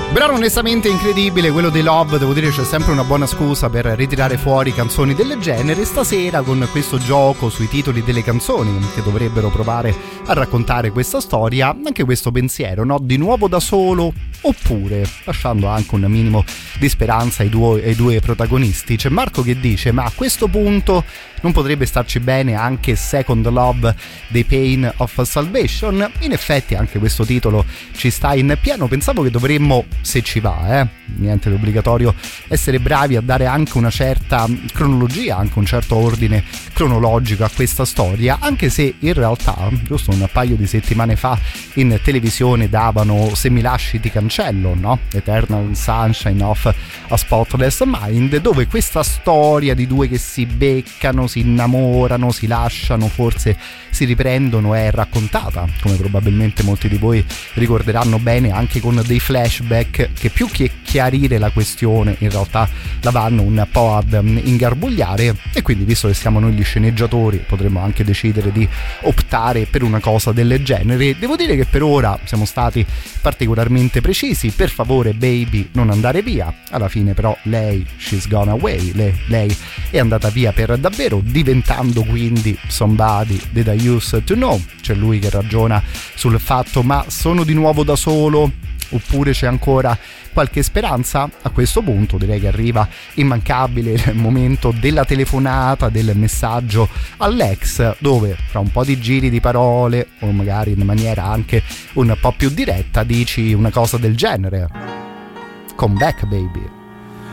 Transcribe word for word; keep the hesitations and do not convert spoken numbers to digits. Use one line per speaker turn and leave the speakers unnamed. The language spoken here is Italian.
Brano onestamente incredibile, quello dei Love. Devo dire c'è sempre una buona scusa per ritirare fuori canzoni del genere. Stasera con questo gioco sui titoli delle canzoni che dovrebbero provare a raccontare questa storia, anche questo pensiero, no? Di nuovo da solo, oppure lasciando anche un minimo di speranza ai due, ai due protagonisti. C'è Marco che dice: ma a questo punto non potrebbe starci bene anche Second Love dei Pain of Salvation? In effetti anche questo titolo ci sta in pieno. Pensavo che dovremmo, se ci va, eh, niente di obbligatorio, essere bravi a dare anche una certa cronologia, anche un certo ordine cronologico a questa storia, anche se in realtà giusto un paio di settimane fa in televisione davano Se mi lasci ti cancello, no? Eternal Sunshine of a Spotless Mind, dove questa storia di due che si beccano, si innamorano, si lasciano, forse si riprendono, è raccontata, come probabilmente molti di voi ricorderanno bene, anche con dei flashback che più che chiarire la questione in realtà la vanno un po' ad ingarbugliare. E quindi, visto che siamo noi gli sceneggiatori, potremmo anche decidere di optare per una cosa del genere. Devo dire che per ora siamo stati particolarmente precisi: per favore baby non andare via. Alla fine però lei, she's gone away, lei, lei è andata via per davvero, diventando quindi somebody that I used to know. C'è lui che ragiona sul fatto: ma sono di nuovo da solo, oppure c'è ancora qualche speranza? A questo punto direi che arriva immancabile il momento della telefonata, del messaggio all'ex, dove fra un po' di giri di parole, o magari in maniera anche un po' più diretta, dici una cosa del genere: come back baby.